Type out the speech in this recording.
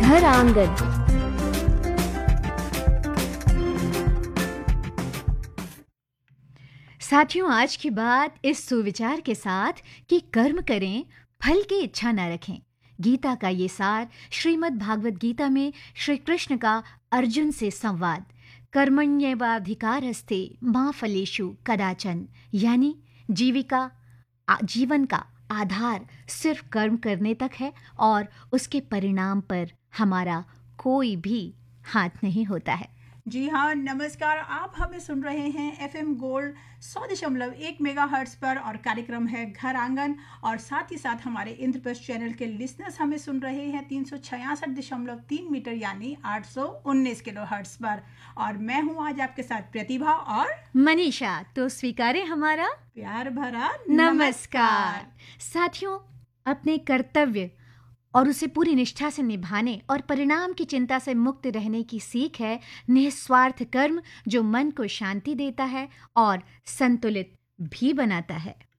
घर आंगन। साथियों, आज की बात इस सुविचार के साथ कि कर्म करें, फल की इच्छा न रखें। गीता का ये सार श्रीमद् भागवत गीता में श्री कृष्ण का अर्जुन से संवाद, कर्मण्येवाधिकारस्ते मा फलेषु कदाचन, यानी जीवन का आधार सिर्फ कर्म करने तक है और उसके परिणाम पर हमारा कोई भी हाथ नहीं होता है। जी हाँ, नमस्कार। आप हमें सुन रहे हैं एफएम गोल्ड 100.1 मेगाहर्ट्ज पर और कार्यक्रम है घर आंगन। और साथ ही साथ हमारे इंद्रप्रस्थ चैनल के लिसनर्स हमें सुन रहे हैं 366.3 मीटर यानी 819 किलोहर्ट्ज पर। और मैं हूँ आज आपके साथ प्रतिभा और मनीषा। तो स्वीकारें हमारा प्यार भरा नमस्कार। साथियों, अपने कर्तव्य और उसे पूरी निष्ठा से निभाने और परिणाम की चिंता से मुक्त रहने की सीख है निस्वार्थ कर्म, जो मन को शांति देता है और संतुलित भी बनाता है।